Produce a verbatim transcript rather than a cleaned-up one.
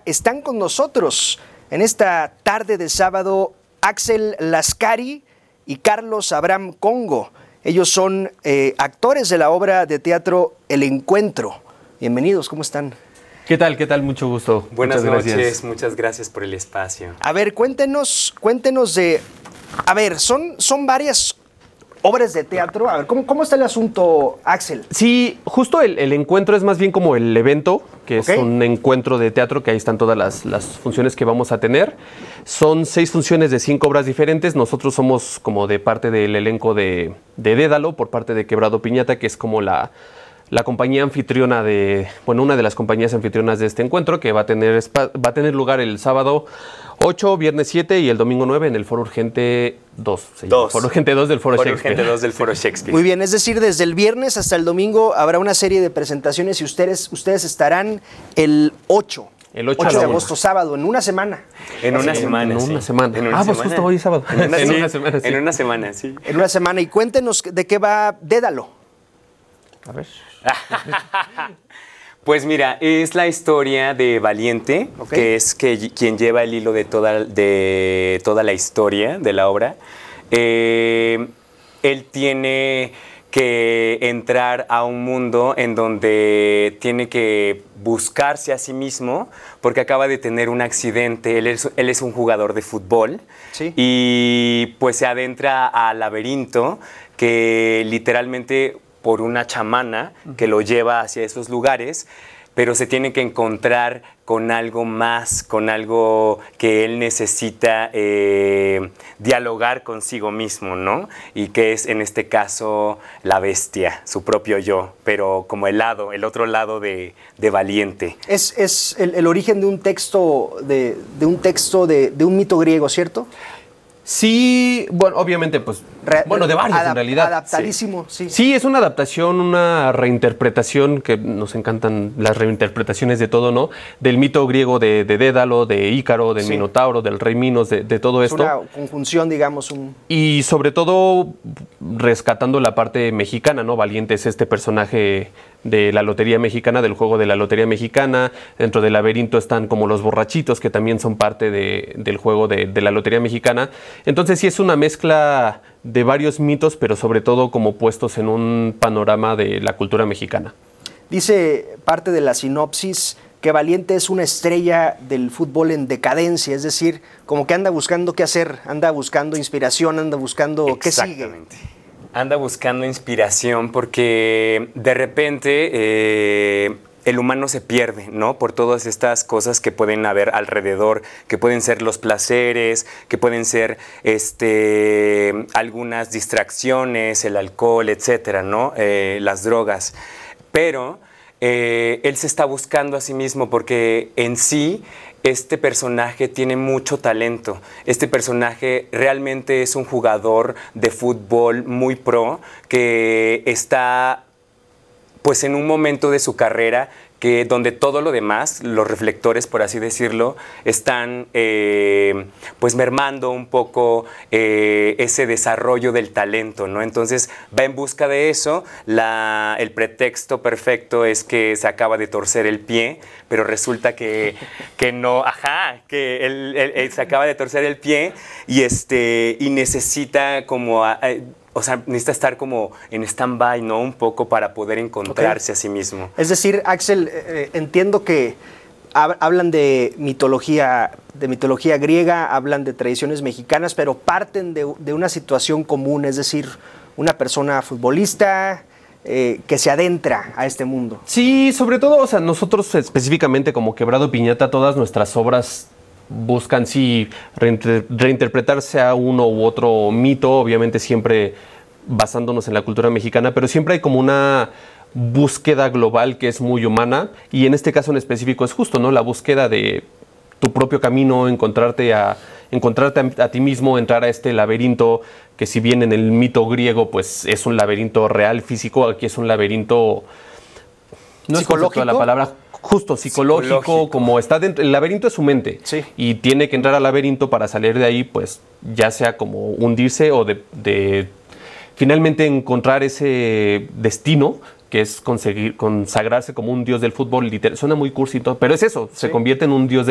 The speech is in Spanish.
están con nosotros en esta tarde de sábado Axel Lascari y Carlos Abraham Congo. Ellos son eh, actores de la obra de teatro El Encuentro. Bienvenidos, ¿cómo están? ¿Qué tal? ¿Qué tal? Mucho gusto. Buenas muchas noches, gracias. muchas gracias por el espacio. A ver, cuéntenos, cuéntenos de... A ver, son, son varias obras de teatro. A ver, ¿cómo, cómo está el asunto, Axel? Sí, justo el, el encuentro es más bien como el evento, que Okay. es un encuentro de teatro, que ahí están todas las, las funciones que vamos a tener. Son seis funciones de cinco obras diferentes. Nosotros somos como de parte del elenco de, de Dédalo, por parte de Quebrado Piñata, que es como la... la compañía anfitriona de, bueno, una de las compañías anfitrionas de este encuentro, que va a tener, va a tener lugar el sábado ocho, viernes siete y el domingo nueve en el Foro Urgente dos. dos. Foro Urgente dos del Foro, Foro Shakespeare. Urgente dos del Foro Shakespeare. Muy bien, es decir, desde el viernes hasta el domingo habrá una serie de presentaciones y ustedes, ustedes estarán el ocho. El ocho de de agosto, sábado, en una semana. En una Sí, semana, en sí. una semana. En una Ah, pues semana. justo hoy es sábado. En una, En sí, una semana, sí. En una semana, sí. En una semana. Y cuéntenos de qué va Dédalo. A ver. Pues mira, es la historia de Valiente, Okay. que es que, quien lleva el hilo de toda, de toda la historia de la obra. Eh, él tiene que entrar a un mundo en donde tiene que buscarse a sí mismo porque acaba de tener un accidente. Él es, él es un jugador de fútbol. Sí. Y pues se adentra al laberinto que literalmente por una chamana que lo lleva hacia esos lugares, pero se tiene que encontrar con algo más, con algo que él necesita eh, dialogar consigo mismo, ¿no? Y que es, en este caso, la bestia, su propio yo, pero como el lado, el otro lado de, de Valiente. Es, es el, el origen de un texto, de, de un texto de, de un mito griego, ¿cierto? Sí, bueno, obviamente, pues, Re- bueno, de varios adap- en realidad. Adaptadísimo, sí. Sí, es una adaptación, una reinterpretación, que nos encantan las reinterpretaciones de todo, ¿no? Del mito griego de, de Dédalo, de Ícaro, del Sí. Minotauro, del rey Minos, de, de todo Es esto. una conjunción, digamos, un... Y sobre todo rescatando la parte mexicana, ¿no? Valiente es este personaje de la Lotería Mexicana, del juego de la Lotería Mexicana. Dentro del laberinto están como los borrachitos, que también son parte de, del juego de, de la Lotería Mexicana. Entonces sí es una mezcla de varios mitos, pero sobre todo como puestos en un panorama de la cultura mexicana. Dice parte de la sinopsis que Valiente es una estrella del fútbol en decadencia, es decir, como que anda buscando qué hacer, anda buscando inspiración, anda buscando qué sigue. Exactamente. Anda buscando inspiración porque de repente eh, el humano se pierde, ¿no? Por todas estas cosas que pueden haber alrededor, que pueden ser los placeres, que pueden ser este, algunas distracciones, el alcohol, etcétera, ¿no? Eh, las drogas. Pero eh, él se está buscando a sí mismo porque en sí este personaje tiene mucho talento. Este personaje realmente es un jugador de fútbol muy pro que está pues en un momento de su carrera que donde todo lo demás, los reflectores, por así decirlo, están eh, pues mermando un poco eh, ese desarrollo del talento, ¿no? Entonces va en busca de eso. La, el pretexto perfecto es que se acaba de torcer el pie, pero resulta que, que no, ajá, que él, él, él se acaba de torcer el pie y, este, y necesita como... Eh, O sea, necesita estar como en stand-by, ¿no? Un poco para poder encontrarse Okay. a sí mismo. Es decir, Axel, eh, entiendo que hab- hablan de mitología, de mitología griega, hablan de tradiciones mexicanas, pero parten de, de una situación común, es decir, una persona futbolista eh, que se adentra a este mundo. Sí, sobre todo, o sea, nosotros específicamente como Quebrado Piñata, todas nuestras obras buscan sí reinter- reinterpretarse a uno u otro mito, obviamente siempre basándonos en la cultura mexicana, pero siempre hay como una búsqueda global que es muy humana, y en este caso en específico es justo, ¿no? La búsqueda de tu propio camino, encontrarte a, encontrarte a, a ti mismo, entrar a este laberinto que, si bien en el mito griego pues es un laberinto real, físico, aquí es un laberinto no es ¿Psicológico? la palabra justo psicológico, Psicológico. como está dentro, el laberinto es su mente, Sí. y tiene que entrar al laberinto para salir de ahí, pues ya sea como hundirse o de, de finalmente encontrar ese destino que es conseguir consagrarse como un dios del fútbol literal. Suena muy cursi y todo, pero es eso, Sí. se convierte en un dios del